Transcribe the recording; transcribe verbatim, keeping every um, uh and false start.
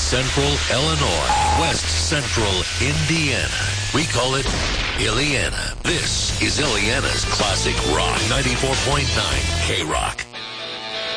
Central Illinois, West Central Indiana. We call it Illiana. This is Illiana's Classic Rock ninety-four point nine K-Rock.